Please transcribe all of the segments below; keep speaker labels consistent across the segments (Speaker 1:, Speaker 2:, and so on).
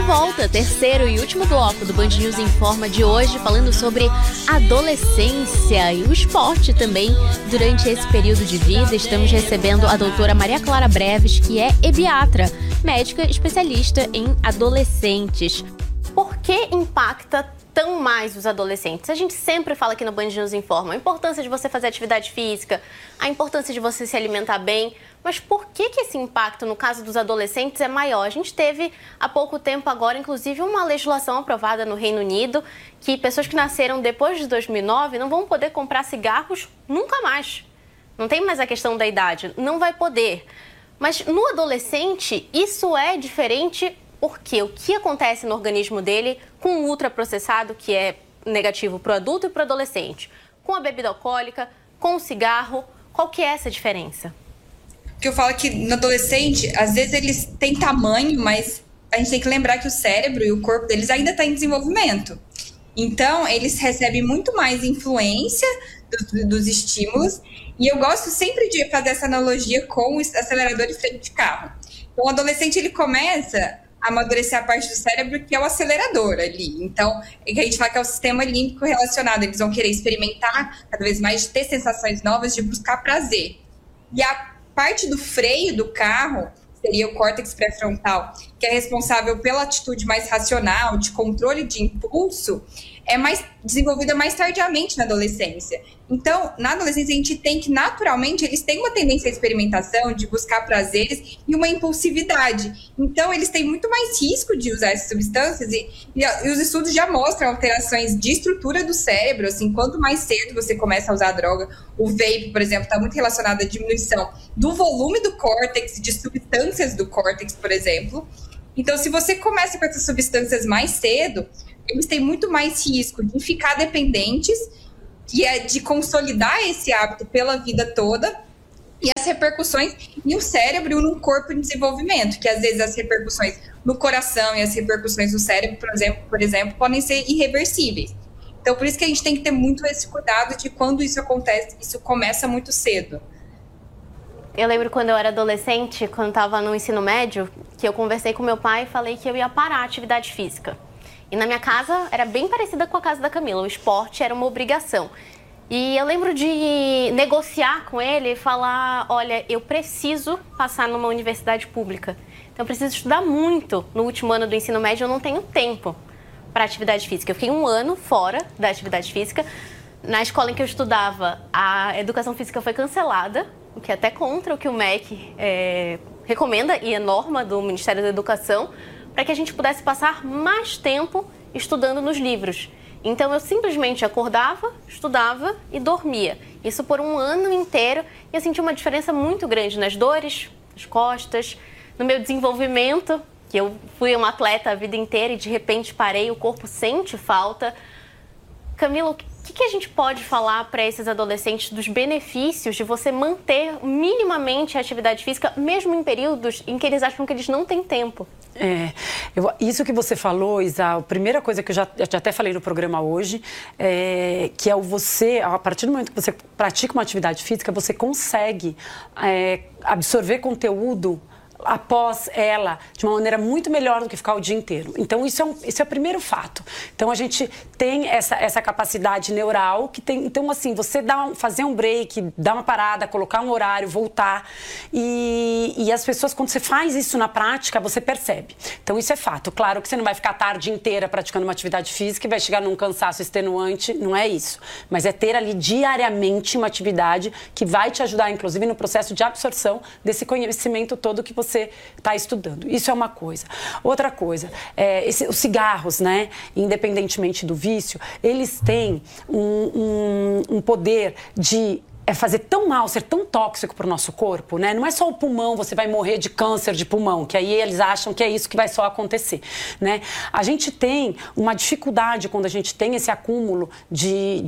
Speaker 1: volta, terceiro e último bloco do Band News Informa de hoje, falando sobre adolescência e o esporte também durante esse período de vida. Estamos recebendo a doutora Maria Clara Breves, que é ebiatra, médica especialista em adolescentes. Por que impacta tão mais os adolescentes? A gente sempre fala aqui no Band News Informa a importância de você fazer atividade física, a importância de você se alimentar bem, mas por que esse impacto no caso dos adolescentes é maior? A gente teve há pouco tempo agora, inclusive, uma legislação aprovada no Reino Unido que pessoas que nasceram depois de 2009 não vão poder comprar cigarros nunca mais. Não tem mais a questão da idade, não vai poder. Mas no adolescente isso é diferente. Porque o que acontece no organismo dele com o ultraprocessado, que é negativo para o adulto e para o adolescente, com a bebida alcoólica, com o cigarro, qual que é essa diferença?
Speaker 2: O que eu falo é que no adolescente, às vezes eles têm tamanho, mas a gente tem que lembrar que o cérebro e o corpo deles ainda está em desenvolvimento. Então, eles recebem muito mais influência dos estímulos. E eu gosto sempre de fazer essa analogia com o acelerador de freio de carro. Então, o adolescente, ele começa a amadurecer a parte do cérebro que é o acelerador ali. Então, é que a gente fala que é o sistema límbico relacionado. Eles vão querer experimentar cada vez mais, de ter sensações novas, de buscar prazer. E a parte do freio do carro seria o córtex pré-frontal, que é responsável pela atitude mais racional, de controle de impulso, é mais desenvolvida mais tardiamente na adolescência. Então, na adolescência, a gente tem que, naturalmente, eles têm uma tendência à experimentação, de buscar prazeres e uma impulsividade. Então, eles têm muito mais risco de usar essas substâncias e os estudos já mostram alterações de estrutura do cérebro, assim, quanto mais cedo você começa a usar a droga. O vape, por exemplo, está muito relacionado à diminuição do volume do córtex, de substâncias do córtex, por exemplo. Então, se você começa com essas substâncias mais cedo, eles têm muito mais risco de ficar dependentes, que é de consolidar esse hábito pela vida toda, e as repercussões em um cérebro e num corpo em desenvolvimento, que às vezes as repercussões no coração e as repercussões no cérebro, por exemplo, podem ser irreversíveis. Então, por isso que a gente tem que ter muito esse cuidado de quando isso acontece, isso começa muito cedo.
Speaker 1: Eu lembro quando eu era adolescente, quando estava no ensino médio, que eu conversei com meu pai e falei que eu ia parar a atividade física. E na minha casa era bem parecida com a casa da Camila, o esporte era uma obrigação. E eu lembro de negociar com ele e falar, olha, eu preciso passar numa universidade pública. Então eu preciso estudar muito no último ano do ensino médio, eu não tenho tempo para atividade física. Eu fiquei 1 ano fora da atividade física. Na escola em que eu estudava, a educação física foi cancelada, o que é até contra o que o MEC recomenda e é norma do Ministério da Educação, para que a gente pudesse passar mais tempo estudando nos livros. Então, eu simplesmente acordava, estudava e dormia. Isso por 1 ano inteiro. E eu senti uma diferença muito grande nas dores, nas costas, no meu desenvolvimento, que eu fui uma atleta a vida inteira e de repente parei, o corpo sente falta. Camila, o que a gente pode falar para esses adolescentes dos benefícios de você manter minimamente a atividade física, mesmo em períodos em que eles acham que eles não têm tempo?
Speaker 3: Isso que você falou, Isa, a primeira coisa que eu já até falei no programa hoje, que é você, a partir do momento que você pratica uma atividade física, você consegue absorver conteúdo após ela, de uma maneira muito melhor do que ficar o dia inteiro. Então, isso é o primeiro fato. Então, a gente tem essa capacidade neural que tem... Então, assim, você fazer um break, dar uma parada, colocar um horário, voltar. E as pessoas, quando você faz isso na prática, você percebe. Então, isso é fato. Claro que você não vai ficar a tarde inteira praticando uma atividade física e vai chegar num cansaço extenuante, não é isso. Mas é ter ali diariamente uma atividade que vai te ajudar, inclusive, no processo de absorção desse conhecimento todo que você está estudando. Isso é uma coisa. Outra coisa, os cigarros, né? Independentemente do vício, eles têm um poder de fazer tão mal, ser tão tóxico para o nosso corpo, né? Não é só o pulmão, você vai morrer de câncer de pulmão, que aí eles acham que é isso que vai só acontecer, né? A gente tem uma dificuldade quando a gente tem esse acúmulo de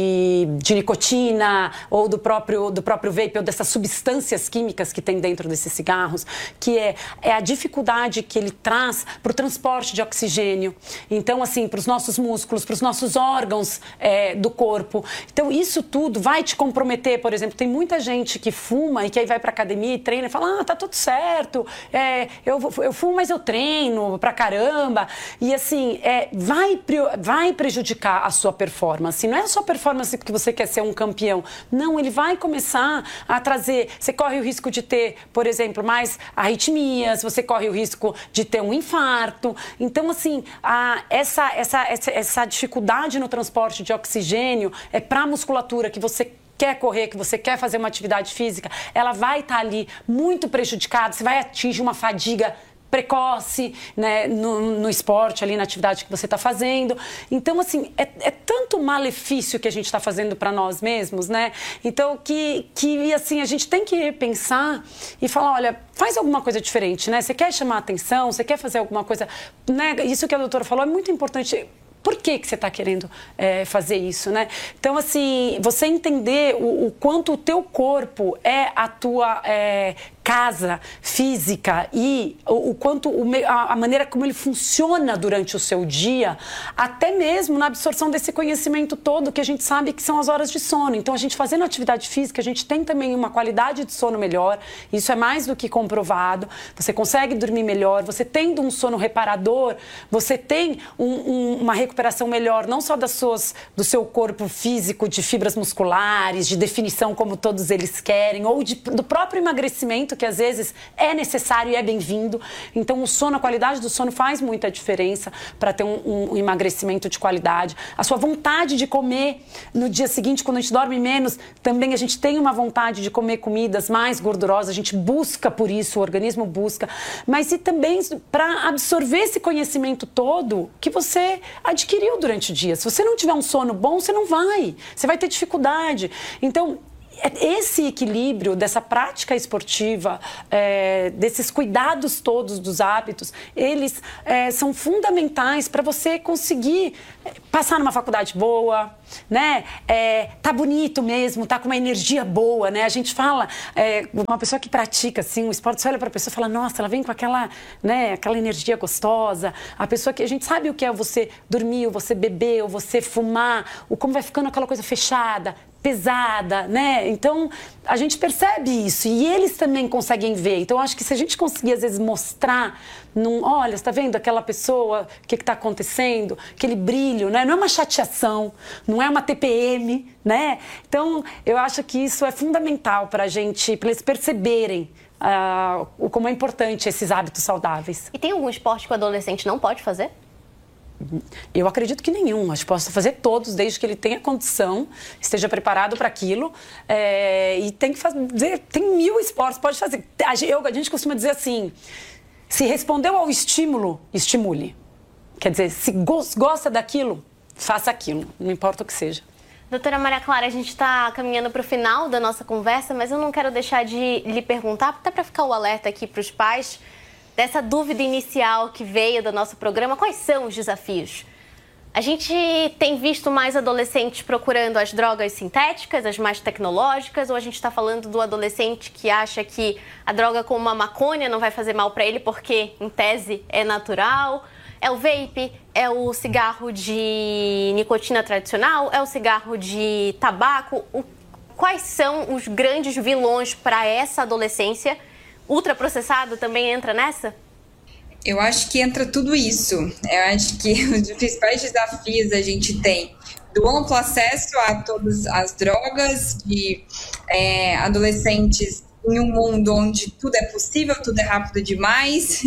Speaker 3: nicotina ou do próprio vape ou dessas substâncias químicas que tem dentro desses cigarros, que é a dificuldade que ele traz para o transporte de oxigênio. Então, assim, para os nossos músculos, para os nossos órgãos do corpo. Então, isso tudo vai te comprometer ter, por exemplo, tem muita gente que fuma e que aí vai pra academia e treina e fala, tá tudo certo, eu fumo, mas eu treino pra caramba. E assim, vai prejudicar a sua performance. Não é a sua performance porque você quer ser um campeão. Não, ele vai começar a trazer... Você corre o risco de ter, por exemplo, mais arritmias, você corre o risco de ter um infarto. Então, assim, essa dificuldade no transporte de oxigênio é para a musculatura que você quer correr, que você quer fazer uma atividade física, ela vai estar ali muito prejudicada, você vai atingir uma fadiga precoce, né, no esporte, ali na atividade que você está fazendo. Então, assim, é tanto malefício que a gente está fazendo para nós mesmos, né? Então, que assim, a gente tem que repensar e falar, olha, faz alguma coisa diferente, né? Você quer chamar a atenção, você quer fazer alguma coisa, né? Isso que a doutora falou é muito importante. Por que você está querendo fazer isso, né? Então, assim, você entender o quanto o teu corpo é a tua casa física e o quanto a maneira como ele funciona durante o seu dia, até mesmo na absorção desse conhecimento todo que a gente sabe que são as horas de sono. Então, a gente fazendo atividade física, a gente tem também uma qualidade de sono melhor. Isso é mais do que comprovado. Você consegue dormir melhor. Você tendo um sono reparador, você tem uma recuperação melhor, não só do seu corpo físico, de fibras musculares, de definição como todos eles querem, ou do próprio emagrecimento, que às vezes é necessário e é bem-vindo. Então, o sono, a qualidade do sono faz muita diferença para ter um emagrecimento de qualidade. A sua vontade de comer no dia seguinte, quando a gente dorme menos, também a gente tem uma vontade de comer comidas mais gordurosas, a gente busca por isso, o organismo busca, mas e também para absorver esse conhecimento todo que você adquiriu durante o dia. Se você não tiver um sono bom, você vai ter dificuldade. Então, esse equilíbrio dessa prática esportiva, desses cuidados todos dos hábitos, eles são fundamentais para você conseguir passar numa faculdade boa, né? Tá bonito mesmo, tá com uma energia boa, né? A gente fala, uma pessoa que pratica assim, um esporte, você olha para a pessoa e fala, nossa, ela vem com aquela, né, aquela energia gostosa. A pessoa que a gente sabe o que é você dormir, ou você beber, ou você fumar, ou como vai ficando aquela coisa fechada, pesada, né? Então, a gente percebe isso e eles também conseguem ver. Então, acho que se a gente conseguir, às vezes, mostrar, olha, você tá vendo aquela pessoa, o que está acontecendo? Aquele brilho, né? Não é uma chateação, não é uma TPM, né? Então, eu acho que isso é fundamental para eles perceberem como é importante esses hábitos saudáveis.
Speaker 1: E tem algum esporte que o adolescente não pode fazer?
Speaker 3: Eu acredito que nenhum. Acho que possa fazer todos, desde que ele tenha condição, esteja preparado para aquilo. E tem que fazer. Tem 1000 esportes, pode fazer. A gente costuma dizer assim: se respondeu ao estímulo, estimule. Quer dizer, se gosta daquilo, faça aquilo, não importa o que seja.
Speaker 1: Doutora Maria Clara, a gente está caminhando para o final da nossa conversa, mas eu não quero deixar de lhe perguntar, até para ficar o alerta aqui para os pais, dessa dúvida inicial que veio do nosso programa, quais são os desafios? A gente tem visto mais adolescentes procurando as drogas sintéticas, as mais tecnológicas, ou a gente está falando do adolescente que acha que a droga como a maconha não vai fazer mal para ele porque, em tese, é natural? É o vape? É o cigarro de nicotina tradicional? É o cigarro de tabaco? Quais são os grandes vilões para essa adolescência? Ultraprocessado também entra nessa?
Speaker 2: Eu acho que entra tudo isso. Eu acho que os principais desafios a gente tem do amplo acesso a todas as drogas, de adolescentes em um mundo onde tudo é possível, tudo é rápido demais,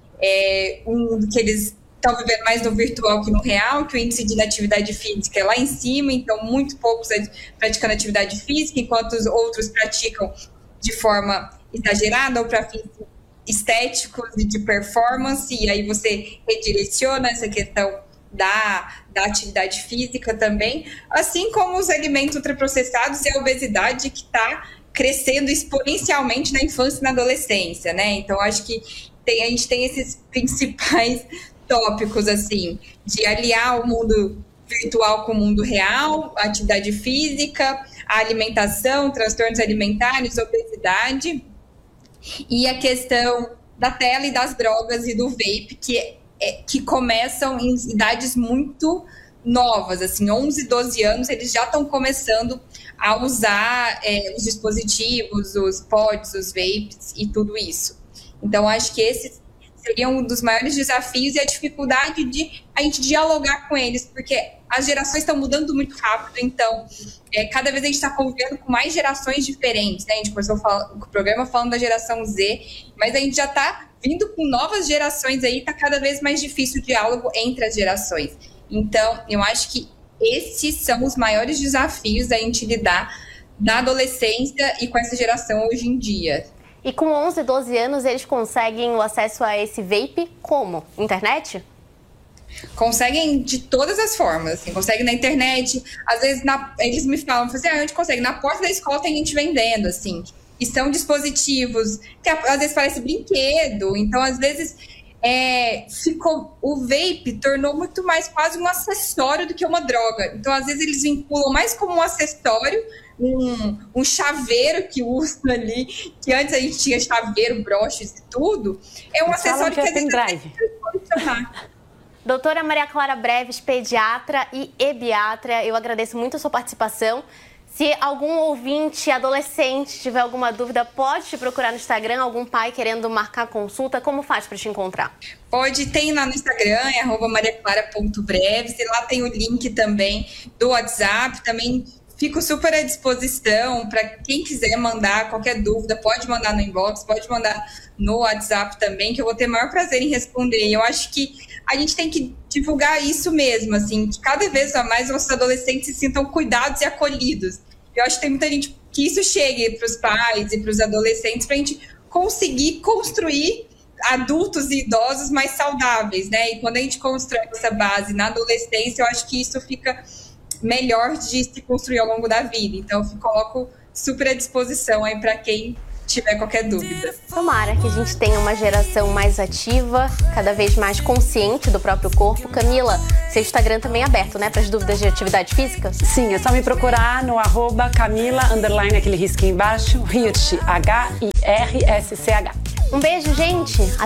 Speaker 2: que eles estão vivendo mais no virtual que no real, que o índice de inatividade física é lá em cima, então muito poucos praticando atividade física, enquanto os outros praticam de forma exagerada ou para fins estéticos e de performance, e aí você redireciona essa questão da atividade física também, assim como os alimentos ultraprocessados e a obesidade que está crescendo exponencialmente na infância e na adolescência, né? Então, acho que a gente tem esses principais tópicos, assim, de aliar o mundo virtual com o mundo real, a atividade física, a alimentação, transtornos alimentares, obesidade, e a questão da tela e das drogas e do vape, que começam em idades muito novas, assim, 11, 12 anos, eles já estão começando a usar os dispositivos, os pods, os vapes e tudo isso. Então, acho que esse seria um dos maiores desafios e a dificuldade de a gente dialogar com eles, porque as gerações estão mudando muito rápido, então cada vez a gente está convivendo com mais gerações diferentes, né? A gente começou o programa falando da geração Z, mas a gente já está vindo com novas gerações aí, está cada vez mais difícil o diálogo entre as gerações. Então, eu acho que esses são os maiores desafios da gente lidar na adolescência e com essa geração hoje em dia.
Speaker 1: E com 11, 12 anos, eles conseguem o acesso a esse vape como? Internet?
Speaker 2: Conseguem de todas as formas, assim, conseguem na internet, às vezes eles me falam assim, onde consegue? Na porta da escola tem gente vendendo, assim, e são dispositivos que às vezes parece brinquedo, então às vezes o vape tornou muito mais quase um acessório do que uma droga, então às vezes eles vinculam mais como um acessório, um chaveiro que usa ali, que antes a gente tinha chaveiro, broches e tudo, é um acessório que às vezes pode funcionar.
Speaker 1: Doutora Maria Clara Breves, pediatra e ebiatra, eu agradeço muito a sua participação. Se algum ouvinte adolescente tiver alguma dúvida, pode te procurar no Instagram, algum pai querendo marcar consulta, como faz para te encontrar?
Speaker 2: Tem lá no Instagram, @mariaclara.breves, e lá tem o link também do WhatsApp, também fico super à disposição para quem quiser mandar qualquer dúvida, pode mandar no inbox, pode mandar no WhatsApp também, que eu vou ter o maior prazer em responder. E eu acho que a gente tem que divulgar isso mesmo, assim, que cada vez mais os adolescentes se sintam cuidados e acolhidos. Eu acho que tem muita gente que isso chegue para os pais e para os adolescentes para a gente conseguir construir adultos e idosos mais saudáveis, né? E quando a gente constrói essa base na adolescência, eu acho que isso fica melhor de se construir ao longo da vida. Então, eu coloco super à disposição aí para quem tiver qualquer dúvida.
Speaker 1: Tomara que a gente tenha uma geração mais ativa, cada vez mais consciente do próprio corpo. Camila, seu Instagram também é aberto, né, para as dúvidas de atividade física?
Speaker 3: Sim, é só me procurar no @Camila, aquele risquinho embaixo, Hirsch, HIRSCH.
Speaker 1: Um beijo, gente!